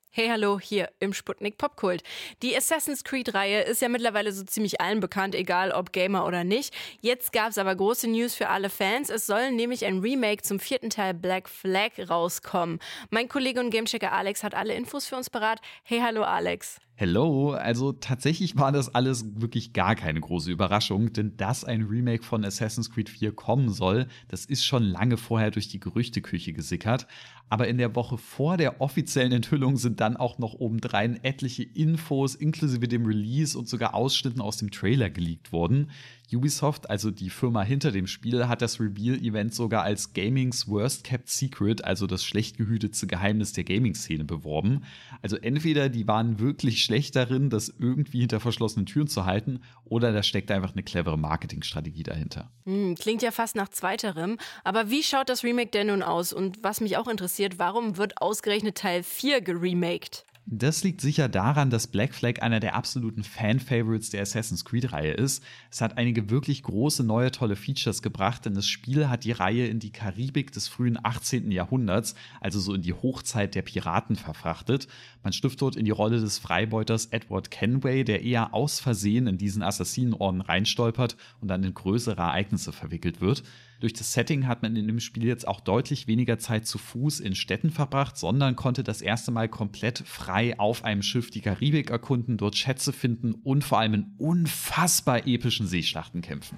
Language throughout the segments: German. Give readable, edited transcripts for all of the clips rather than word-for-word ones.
Hey, hallo, hier im Sputnik Popkult. Die Assassin's Creed-Reihe ist ja mittlerweile so ziemlich allen bekannt, egal ob Gamer oder nicht. Jetzt gab es aber große News für alle Fans. Es soll nämlich ein Remake zum 4. Teil Black Flag rauskommen. Mein Kollege und Gamechecker Alex hat alle Infos für uns parat. Hey, hallo Alex. Hello, also tatsächlich war das alles wirklich gar keine große Überraschung, denn dass ein Remake von Assassin's Creed 4 kommen soll, das ist schon lange vorher durch die Gerüchteküche gesickert. Aber in der Woche vor der offiziellen Enthüllung sind dann auch noch obendrein etliche Infos inklusive dem Release und sogar Ausschnitten aus dem Trailer geleakt worden. Ubisoft, also die Firma hinter dem Spiel, hat das Reveal-Event sogar als Gamings Worst Kept Secret, also das schlecht gehütete Geheimnis der Gaming-Szene, beworben. Also entweder die waren wirklich schlecht darin, das irgendwie hinter verschlossenen Türen zu halten, oder da steckt einfach eine clevere Marketingstrategie dahinter. Klingt ja fast nach zweiterem. Aber wie schaut das Remake denn nun aus? Und was mich auch interessiert, warum wird ausgerechnet Teil 4 geremaked? Das liegt sicher daran, dass Black Flag einer der absoluten Fan-Favorites der Assassin's Creed-Reihe ist. Es hat einige wirklich große, neue, tolle Features gebracht, denn das Spiel hat die Reihe in die Karibik des frühen 18. Jahrhunderts, also so in die Hochzeit der Piraten, verfrachtet. Man schlüpft dort in die Rolle des Freibeuters Edward Kenway, der eher aus Versehen in diesen Assassinenorden reinstolpert und dann in größere Ereignisse verwickelt wird. Durch das Setting hat man in dem Spiel jetzt auch deutlich weniger Zeit zu Fuß in Städten verbracht, sondern konnte das erste Mal komplett frei auf einem Schiff die Karibik erkunden, dort Schätze finden und vor allem in unfassbar epischen Seeschlachten kämpfen.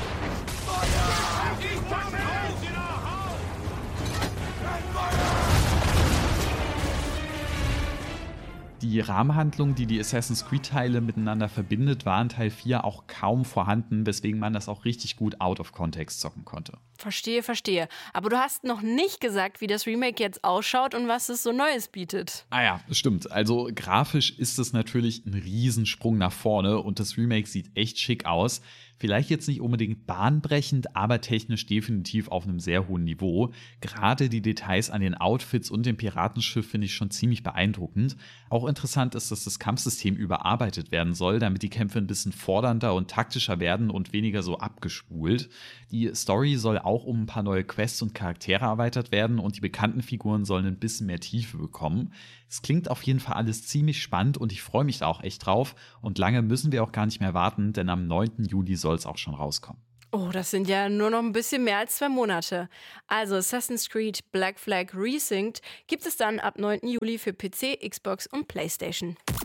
Die Rahmenhandlung, die die Assassin's Creed-Teile miteinander verbindet, war in Teil 4 auch kaum vorhanden, weswegen man das auch richtig gut out of context zocken konnte. Verstehe. Aber du hast noch nicht gesagt, wie das Remake jetzt ausschaut und was es so Neues bietet. Ah ja, stimmt. Also grafisch ist es natürlich ein Riesensprung nach vorne und das Remake sieht echt schick aus. Vielleicht jetzt nicht unbedingt bahnbrechend, aber technisch definitiv auf einem sehr hohen Niveau. Gerade die Details an den Outfits und dem Piratenschiff finde ich schon ziemlich beeindruckend. Auch interessant ist, dass das Kampfsystem überarbeitet werden soll, damit die Kämpfe ein bisschen fordernder und taktischer werden und weniger so abgespult. Die Story soll auch um ein paar neue Quests und Charaktere erweitert werden und die bekannten Figuren sollen ein bisschen mehr Tiefe bekommen. Es klingt auf jeden Fall alles ziemlich spannend und ich freue mich da auch echt drauf. Und lange müssen wir auch gar nicht mehr warten, denn am 9. Juli soll es auch schon rauskommen. Oh, das sind ja nur noch ein bisschen mehr als 2 Monate. Also Assassin's Creed Black Flag Resynced gibt es dann ab 9. Juli für PC, Xbox und PlayStation.